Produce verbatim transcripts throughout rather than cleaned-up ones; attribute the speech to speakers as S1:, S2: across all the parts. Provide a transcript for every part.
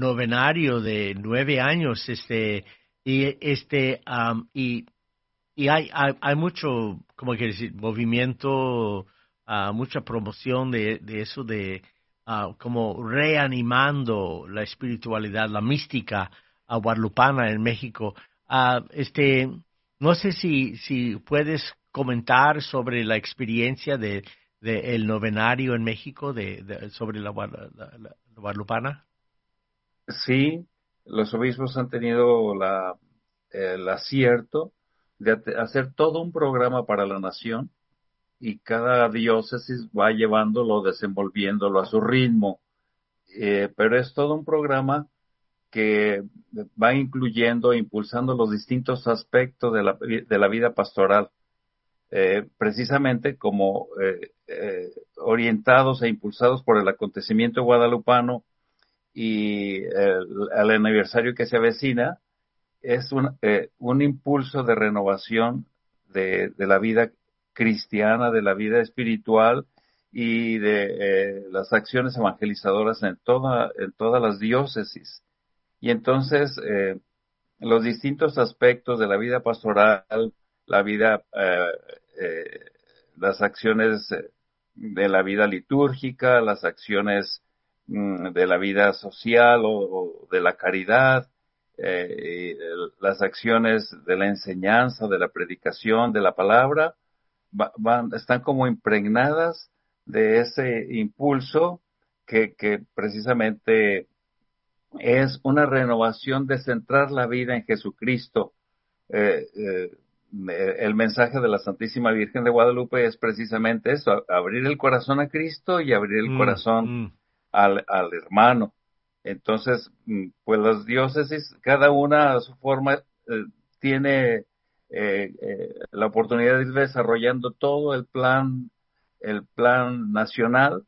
S1: novenario de nueve años, este, y este, um, y, y hay, hay, hay mucho, como que decir, movimiento, uh, mucha promoción de, de eso de uh, como reanimando la espiritualidad, la mística uh, guadalupana en México. Uh, este, no sé si, si puedes comentar sobre la experiencia de, de el novenario en México de, de sobre la, la, la, la guadalupana.
S2: Sí, los obispos han tenido la, el acierto de ate- hacer todo un programa para la nación y cada diócesis va llevándolo, desenvolviéndolo a su ritmo. Eh, pero es todo un programa que va incluyendo e impulsando los distintos aspectos de la, de la vida pastoral, eh, precisamente como eh, eh, orientados e impulsados por el acontecimiento guadalupano y el, el aniversario que se avecina, es un, eh, un impulso de renovación de, de la vida cristiana, de la vida espiritual y de eh, las acciones evangelizadoras en, toda, en todas las diócesis. Y entonces, eh, los distintos aspectos de la vida pastoral, la vida, eh, eh, las acciones eh, de la vida litúrgica, las acciones mm, de la vida social o, o de la caridad, eh, las acciones de la enseñanza, de la predicación, de la palabra, va- van, están como impregnadas de ese impulso que, que precisamente es una renovación de centrar la vida en Jesucristo. Eh, eh, el mensaje de la Santísima Virgen de Guadalupe es precisamente eso, abrir el corazón a Cristo y abrir el
S1: Mm,
S2: corazón
S1: mm.
S2: al, al hermano. Entonces, mm, pues las diócesis, cada una a su forma, eh, tiene eh, eh, la oportunidad de ir desarrollando todo el plan, el plan nacional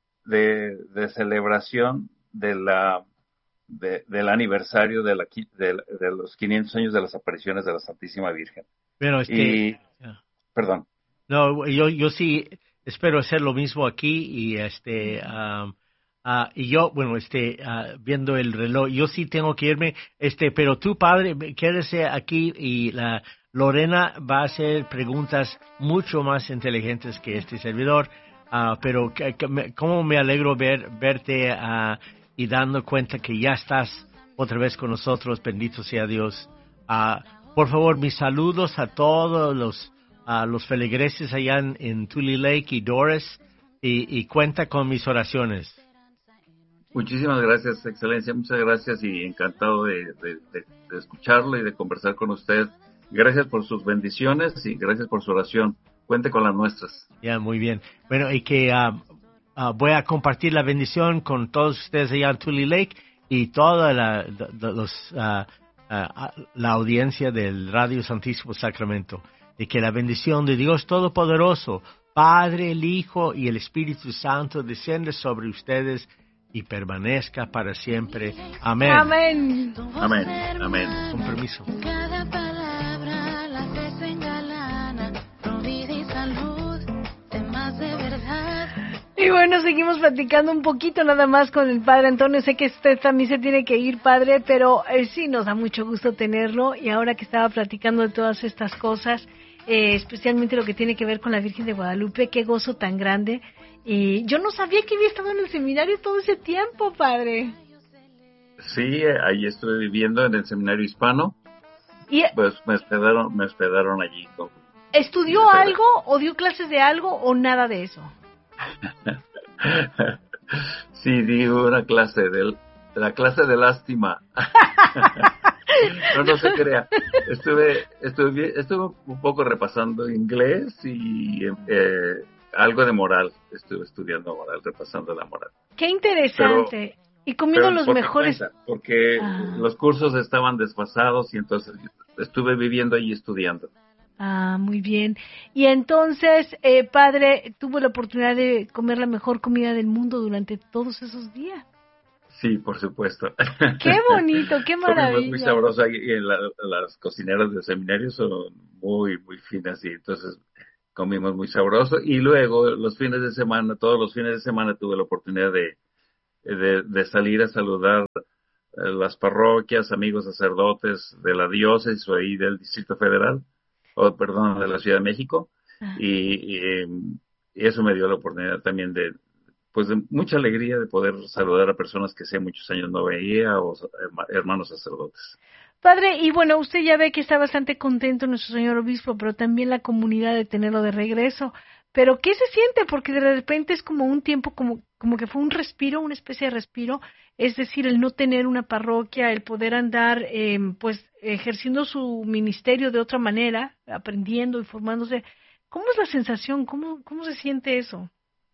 S2: de, de celebración de la de, del aniversario de, la, de, de los quinientos años de las apariciones de la Santísima Virgen.
S1: Bueno, este,
S2: Y, perdón.
S1: no, yo, yo sí espero hacer lo mismo aquí y este, um, ah, y yo, bueno, este, ah, viendo el reloj, yo sí tengo que irme, este, pero tú, padre, quédese aquí y la Lorena va a hacer preguntas mucho más inteligentes que este servidor, ah, pero que, que me- cómo me alegro ver, verte ah, y dando cuenta que ya estás otra vez con nosotros, bendito sea Dios. Ah, por favor, mis saludos a todos los a los feligreses allá en, en Tule Lake y Doris y, y cuenta con mis oraciones.
S2: Muchísimas gracias, Excelencia, muchas gracias y encantado de, de, de, de escucharlo y de conversar con usted. Gracias por sus bendiciones y gracias por su oración. Cuente con las nuestras.
S1: Ya, muy bien. Bueno, y que ah, ah, voy a compartir la bendición con todos ustedes allá en Tule Lake y toda la, de- de los, ah, ah, la audiencia del Radio Santísimo Sacramento. Y que la bendición de Dios Todopoderoso, Padre, el Hijo y el Espíritu Santo descienda sobre ustedes y permanezca para siempre. Amén.
S3: Amén.
S2: Amén, amén.
S1: Con permiso.
S4: Cada palabra la desengalana, con vida y salud, temas de verdad.
S3: Y bueno, seguimos platicando un poquito nada más con el padre Antonio. Sé que usted también se tiene que ir, padre, pero eh, sí nos da mucho gusto tenerlo. Y ahora que estaba platicando de todas estas cosas, eh, especialmente lo que tiene que ver con la Virgen de Guadalupe, qué gozo tan grande. Y yo no sabía que había estado en el seminario todo ese tiempo, padre.
S2: Sí, ahí estuve viviendo en el seminario hispano,
S3: ¿Y eh,
S2: pues me hospedaron, me hospedaron allí. Con,
S3: estudió algo o dio clases de algo o nada de eso?
S2: Sí, di una clase de la clase de lástima. No, no se crea. Estuve, estuve, estuve un poco repasando inglés y eh, algo de moral. Estuve estudiando moral, repasando la moral.
S3: Qué
S2: Pero,
S3: interesante. Y comiendo
S2: pero
S3: los
S2: por mi
S3: mejores...
S2: cuenta, porque
S3: Ah.
S2: los cursos estaban desfasados y entonces estuve viviendo allí estudiando.
S3: Ah, muy bien. Y entonces, eh, padre, tuvo la oportunidad de comer la mejor comida del mundo durante todos esos días.
S2: Sí, por supuesto.
S3: Qué bonito, qué
S2: Comimos muy
S3: maravilla.
S2: sabroso ahí, y la- las cocineras del seminario son muy, muy finas y entonces comimos muy sabroso. Y luego los fines de semana, todos los fines de semana tuve la oportunidad de, de, de salir a saludar eh, las parroquias, amigos sacerdotes de la diócesis o ahí del Distrito Federal, o perdón, de la Ciudad de México,
S3: Ah.
S2: y, y, y eso me dio la oportunidad también de, pues de mucha alegría de poder saludar a personas que hace muchos años no veía o herma- hermanos sacerdotes.
S3: Padre, y bueno, usted ya ve que está bastante contento nuestro señor obispo, pero también la comunidad de tenerlo de regreso. Pero ¿qué se siente? Porque de repente es como un tiempo, como, como que fue un respiro, una especie de respiro, es decir, el no tener una parroquia, el poder andar, eh, pues, ejerciendo su ministerio de otra manera, aprendiendo y formándose. ¿Cómo es la sensación? ¿Cómo, cómo se siente eso?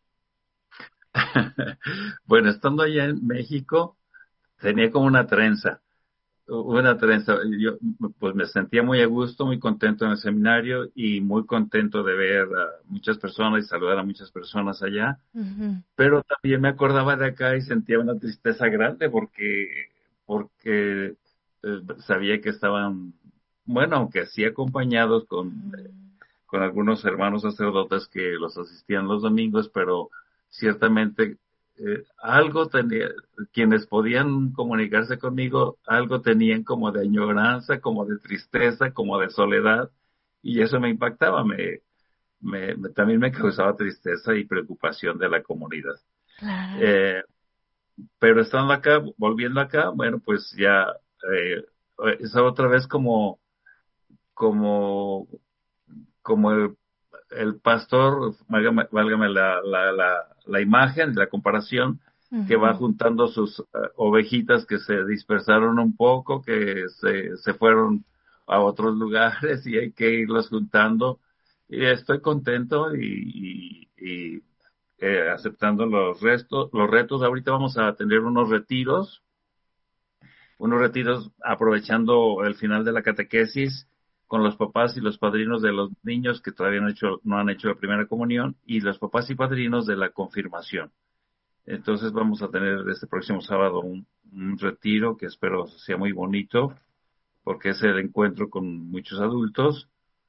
S2: Bueno, estando allá en México, tenía como una trenza. Una trenza. Yo pues me sentía muy a gusto, muy contento en el seminario y muy contento de ver a muchas personas y saludar a muchas personas allá,
S3: Ujú.
S2: pero también me acordaba de acá y sentía una tristeza grande porque, porque eh, sabía que estaban, bueno, aunque sí acompañados con, con algunos hermanos sacerdotes que los asistían los domingos, pero ciertamente eh, algo tenía, quienes podían comunicarse conmigo, algo tenían como de añoranza, como de tristeza, como de soledad, y eso me impactaba, me, me, me- también me causaba tristeza y preocupación de la comunidad.
S3: Claro.
S2: Eh, pero estando acá, volviendo acá, bueno, pues ya eh, es otra vez como, como, como el, el pastor, válgame, válgame la, la, la, la imagen, la comparación, que va
S3: Ujú.
S2: juntando sus uh, ovejitas que se dispersaron un poco, que se, se fueron a otros lugares y hay que irlos juntando. Y estoy contento y, y, y eh, aceptando los restos, los retos. Ahorita vamos a tener unos retiros, unos retiros aprovechando el final de la catequesis con los papás y los padrinos de los niños que todavía no, han hecho, no han hecho la primera comunión y los papás y padrinos de la confirmación. Entonces vamos a tener este próximo sábado un, un retiro que espero sea muy bonito porque es el encuentro con muchos adultos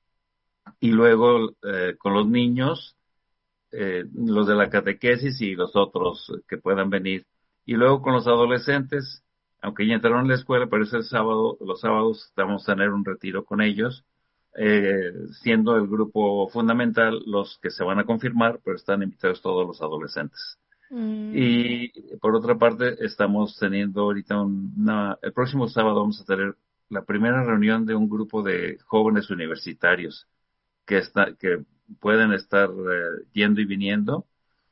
S2: y luego eh, con los niños, eh, los de la catequesis y los otros que puedan venir. Y luego con los adolescentes, aunque ya entraron en la escuela, pero es el sábado, los sábados vamos a tener un retiro con ellos, eh, siendo el grupo fundamental los que se van a confirmar, pero están invitados todos los adolescentes.
S3: Mm.
S2: Y por otra parte, estamos teniendo ahorita una, el próximo sábado vamos a tener la primera reunión de un grupo de jóvenes universitarios que está, que pueden estar eh, yendo y viniendo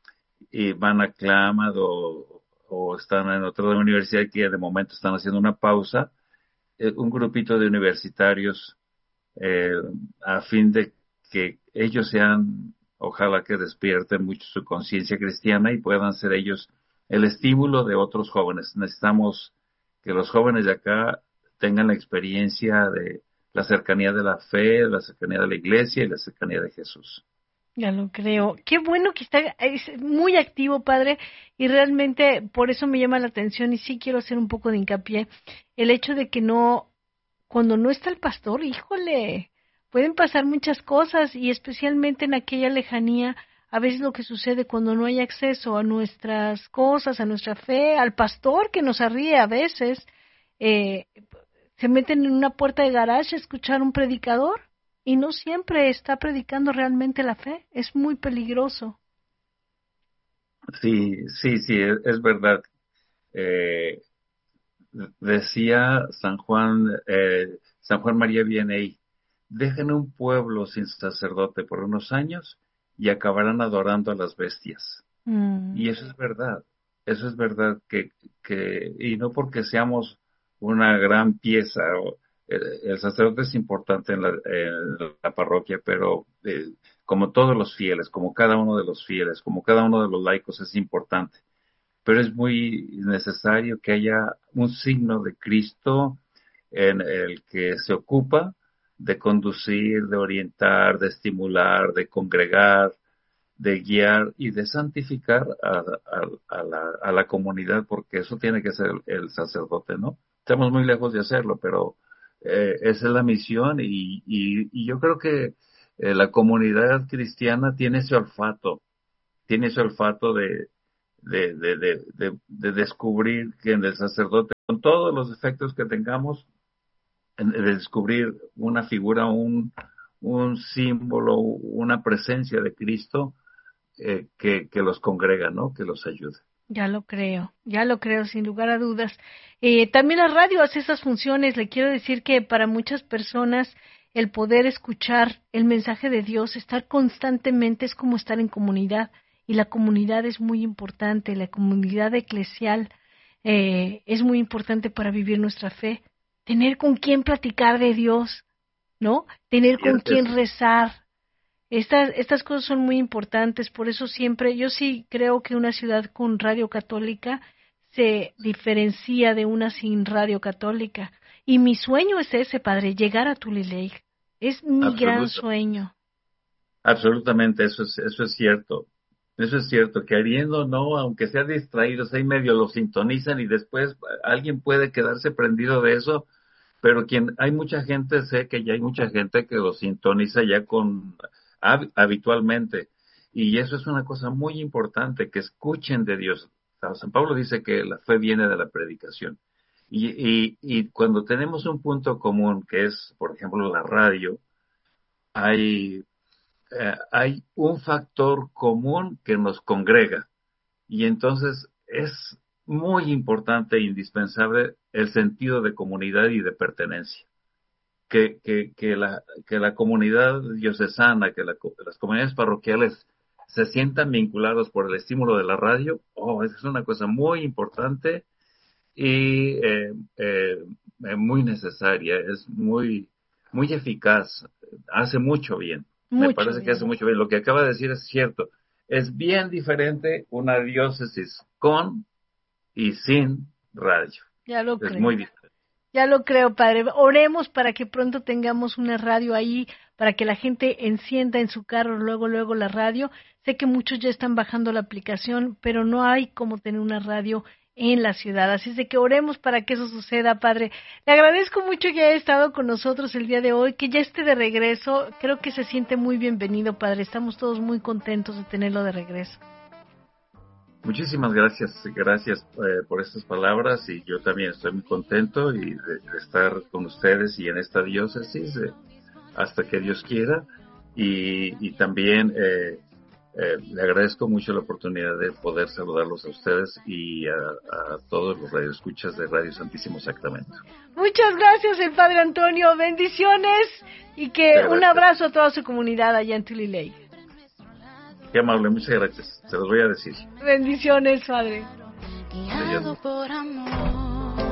S2: y van a Clamad o, o están en otra universidad que de momento están haciendo una pausa, eh, un grupito de universitarios eh, a fin de que ellos sean, ojalá que despierten mucho su conciencia cristiana y puedan ser ellos el estímulo de otros jóvenes. Necesitamos que los jóvenes de acá tengan la experiencia de la cercanía de la fe, la cercanía de la iglesia y la cercanía de Jesús.
S3: Ya lo creo. Qué bueno que está, es muy activo, padre, y realmente por eso me llama la atención y sí quiero hacer un poco de hincapié. El hecho de que no, cuando no está el pastor, híjole, pueden pasar muchas cosas y especialmente en aquella lejanía, a veces lo que sucede cuando no hay acceso a nuestras cosas, a nuestra fe, al pastor que nos arríe a veces, eh, se meten en una puerta de garaje a escuchar un predicador y no siempre está predicando realmente la fe. Es muy peligroso.
S2: Sí, sí, sí, es, es verdad. Eh, decía San Juan, eh, San Juan María Vianney, dejen un pueblo sin sacerdote por unos años y acabarán adorando a las bestias.
S3: Mm.
S2: Y eso es verdad, eso es verdad que, que y no porque seamos una gran pieza, o, el, el sacerdote es importante en la, en la parroquia, pero eh, como todos los fieles, como cada uno de los fieles, como cada uno de los laicos es importante, pero es muy necesario que haya un signo de Cristo en el que se ocupa de conducir, de orientar, de estimular, de congregar, de guiar y de santificar a, a, a, la, a la comunidad, porque eso tiene que ser el, el sacerdote, ¿no? Estamos muy lejos de hacerlo, pero eh, esa es la misión y, y, y yo creo que eh, la comunidad cristiana tiene ese olfato, tiene ese olfato de, de, de, de, de, de descubrir que en el sacerdote, con todos los defectos que tengamos, de descubrir una figura, un, un símbolo, una presencia de Cristo eh, que, que los congrega, ¿no? Que los ayude.
S3: Ya lo creo, ya lo creo, sin lugar a dudas. Eh, también la radio hace esas funciones. Le quiero decir que para muchas personas el poder escuchar el mensaje de Dios, estar constantemente, es como estar en comunidad. Y la comunidad es muy importante, la comunidad eclesial eh, es muy importante para vivir nuestra fe. Tener con quién platicar de Dios, ¿no? Tener con quién rezar. Estas, estas cosas son muy importantes, por eso siempre, yo sí creo que una ciudad con radio católica se diferencia de una sin radio católica. Y mi sueño es ese, padre, llegar a Tule Lake. Es mi gran sueño.
S2: Absolutamente, eso es, eso es cierto. Eso es cierto, queriendo o no, aunque sean distraídos, ahí medio lo sintonizan y después alguien puede quedarse prendido de eso, pero quien hay mucha gente, sé que ya hay mucha gente que lo sintoniza ya con hab, habitualmente, y eso es una cosa muy importante, que escuchen de Dios. San Pablo dice que la fe viene de la predicación, y, y, y cuando tenemos un punto común, que es, por ejemplo, la radio, hay... Eh, hay un factor común que nos congrega y entonces es muy importante e indispensable el sentido de comunidad y de pertenencia. Que, que, que, la, que la comunidad diocesana, que la, las comunidades parroquiales se sientan vinculados por el estímulo de la radio, oh, es una cosa muy importante y eh, eh, muy necesaria, es muy, muy eficaz, hace mucho bien.
S3: Mucho
S2: Me parece
S3: bien.
S2: que hace mucho bien. Lo que acaba de decir es cierto. Es bien diferente una diócesis con y sin radio.
S3: Ya lo
S2: es
S3: creo.
S2: muy diferente.
S3: Ya lo creo, padre. Oremos para que pronto tengamos una radio ahí, para que la gente encienda en su carro luego, luego la radio. Sé que muchos ya están bajando la aplicación, pero no hay como tener una radio en la ciudad. Así es de que oremos para que eso suceda, padre. Le agradezco mucho que haya estado con nosotros el día de hoy, que ya esté de regreso. Creo que se siente muy bienvenido, padre. Estamos todos muy contentos de tenerlo de regreso.
S2: Muchísimas gracias, gracias eh, por estas palabras y yo también estoy muy contento y de, de estar con ustedes y en esta diócesis eh, hasta que Dios quiera y, y también eh, Eh, le agradezco mucho la oportunidad de poder saludarlos a ustedes y a, a todos los radioescuchas de Radio Santísimo Sacramento.
S3: Muchas gracias, el Padre Antonio. Bendiciones y que un abrazo a toda su comunidad allá en Tule Lake.
S2: Qué amable, muchas gracias. Se los voy a decir.
S3: Bendiciones, Padre.
S4: Guiado por amor.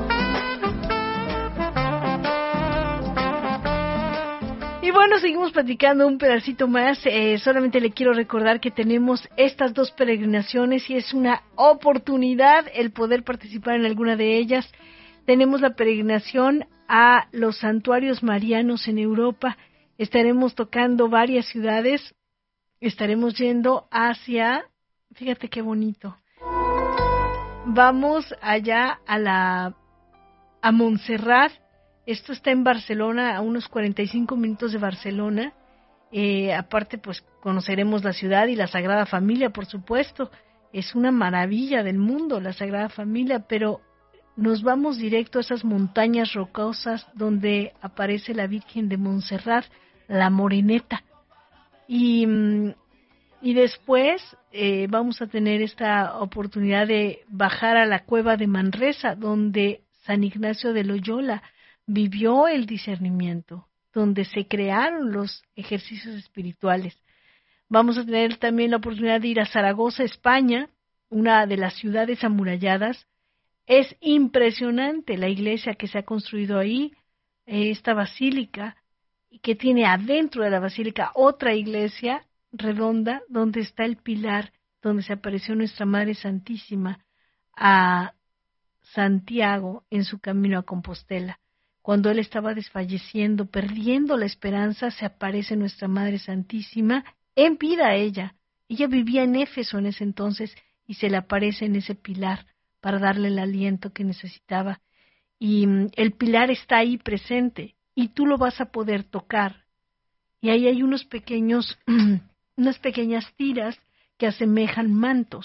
S3: Y bueno, seguimos platicando un pedacito más. Eh, solamente le quiero recordar que tenemos estas dos peregrinaciones y es una oportunidad el poder participar en alguna de ellas. Tenemos la peregrinación a los santuarios marianos en Europa. Estaremos tocando varias ciudades. Estaremos yendo hacia... Fíjate qué bonito. Vamos allá a la... a Montserrat. Esto está en Barcelona, a unos cuarenta y cinco minutos de Barcelona. Eh, aparte, pues, conoceremos la ciudad y la Sagrada Familia, por supuesto. Es una maravilla del mundo, la Sagrada Familia, pero nos vamos directo a esas montañas rocosas donde aparece la Virgen de Montserrat, la Moreneta. Y, y después eh, vamos a tener esta oportunidad de bajar a la cueva de Manresa, donde San Ignacio de Loyola vivió el discernimiento, donde se crearon los ejercicios espirituales. Vamos a tener también la oportunidad de ir a Zaragoza, España, una de las ciudades amuralladas. Es impresionante la iglesia que se ha construido ahí, esta basílica, y que tiene adentro de la basílica otra iglesia redonda, donde está el pilar, donde se apareció nuestra Madre Santísima a Santiago en su camino a Compostela. Cuando él estaba desfalleciendo, perdiendo la esperanza, se aparece nuestra Madre Santísima en vida a ella. Ella vivía en Éfeso en ese entonces y se le aparece en ese pilar para darle el aliento que necesitaba. Y um, el pilar está ahí presente y tú lo vas a poder tocar. Y ahí hay unos pequeños, unas pequeñas tiras que asemejan mantos.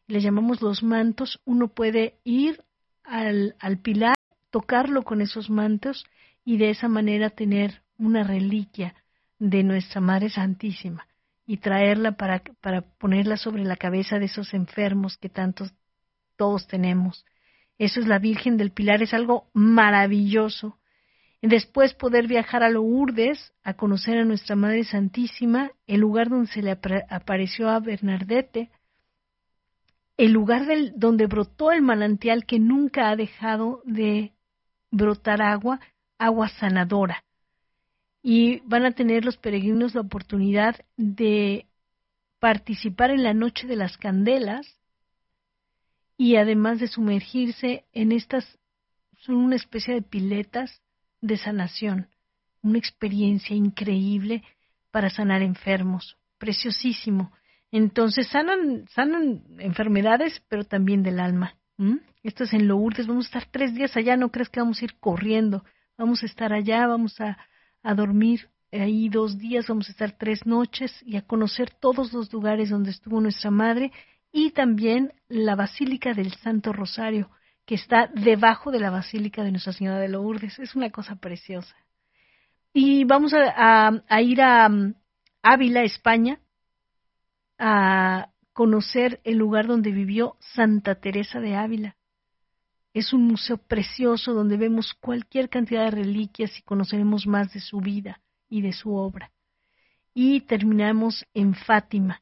S3: le llamamos los mantos. Uno puede ir al, al pilar, tocarlo con esos mantos y de esa manera tener una reliquia de nuestra Madre Santísima y traerla para, para ponerla sobre la cabeza de esos enfermos que tantos todos tenemos. Eso es la Virgen del Pilar, es algo maravilloso. Después poder viajar a Lourdes, a conocer a nuestra Madre Santísima, el lugar donde se le ap- apareció a Bernadette, el lugar del, donde brotó el manantial que nunca ha dejado de brotar agua, agua sanadora. Y van a tener los peregrinos la oportunidad de participar en la Noche de las Candelas y además de sumergirse en estas, son una especie de piletas de sanación, una experiencia increíble para sanar enfermos, preciosísimo. Entonces sanan, sanan enfermedades, pero también del alma. ¿Mm? Esto es en Lourdes, vamos a estar tres días allá, no crees que vamos a ir corriendo, vamos a estar allá, vamos a, a dormir ahí dos días, vamos a estar tres noches y a conocer todos los lugares donde estuvo nuestra Madre y también la Basílica del Santo Rosario, que está debajo de la Basílica de Nuestra Señora de Lourdes. Es una cosa preciosa. Y vamos a, a, a ir a um, Ávila, España, a conocer el lugar donde vivió Santa Teresa de Ávila. Es un museo precioso donde vemos cualquier cantidad de reliquias y conoceremos más de su vida y de su obra. Y terminamos en Fátima.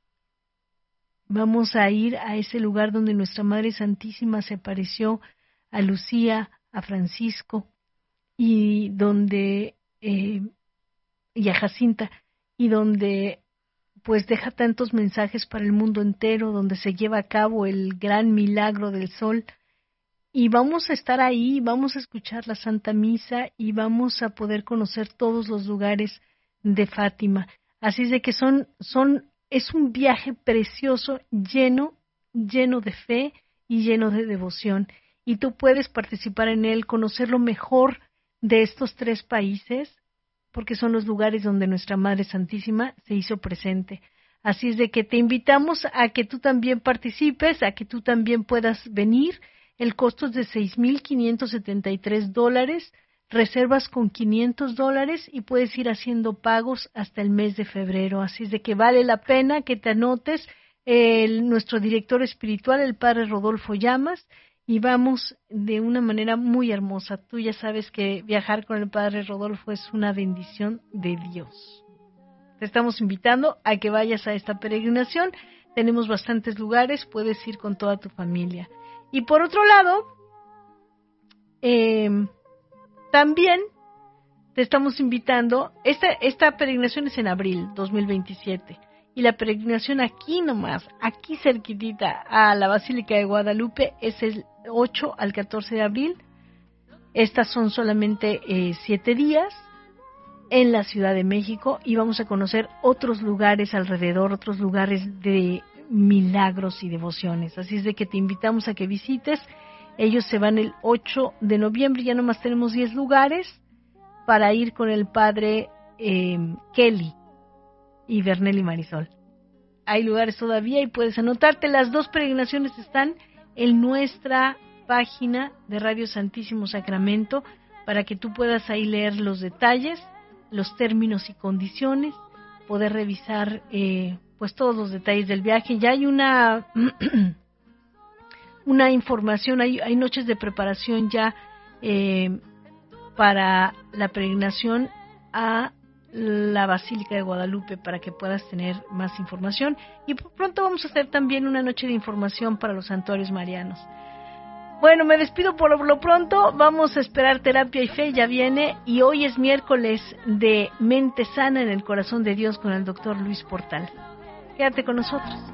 S3: Vamos a ir a ese lugar donde nuestra Madre Santísima se apareció a Lucía, a Francisco y donde eh, y a Jacinta, y donde pues deja tantos mensajes para el mundo entero, donde se lleva a cabo el gran milagro del sol. Y vamos a estar ahí, vamos a escuchar la Santa Misa y vamos a poder conocer todos los lugares de Fátima. Así es de que son, son, es un viaje precioso, lleno, lleno de fe y lleno de devoción. Y tú puedes participar en él, conocer lo mejor de estos tres países, porque son los lugares donde nuestra Madre Santísima se hizo presente. Así es de que te invitamos a que tú también participes, a que tú también puedas venir. El costo es de seis mil quinientos setenta y tres dólares, reservas con quinientos dólares y puedes ir haciendo pagos hasta el mes de febrero. Así es de que vale la pena que te anotes. El, nuestro director espiritual, el Padre Rodolfo Llamas, y vamos de una manera muy hermosa. Tú ya sabes que viajar con el Padre Rodolfo es una bendición de Dios. Te estamos invitando a que vayas a esta peregrinación. Tenemos bastantes lugares, puedes ir con toda tu familia. Y por otro lado, eh, también te estamos invitando, esta, esta peregrinación es en abril dos mil veintisiete, y la peregrinación aquí nomás, aquí cerquitita a la Basílica de Guadalupe, es el ocho al catorce de abril. Estas son solamente eh, siete días en la Ciudad de México y vamos a conocer otros lugares alrededor, otros lugares de milagros y devociones. Así es de que te invitamos a que visites. Ellos se van el ocho de noviembre, ya nomás tenemos diez lugares para ir con el Padre eh, Kelly y Bernel y Marisol. Hay lugares todavía y puedes anotarte. Las dos peregrinaciones están en nuestra página de Radio Santísimo Sacramento para que tú puedas ahí leer los detalles, los términos y condiciones, poder revisar eh, pues todos los detalles del viaje. Ya hay una una información, hay, hay noches de preparación ya eh, para la peregrinación a la Basílica de Guadalupe para que puedas tener más información, y pronto vamos a hacer también una noche de información para los santuarios marianos. Bueno, me despido por lo pronto, vamos a esperar Terapia y Fe, ya viene, y hoy es miércoles de Mente Sana en el Corazón de Dios con el doctor Luis Portal. Quédate con nosotros.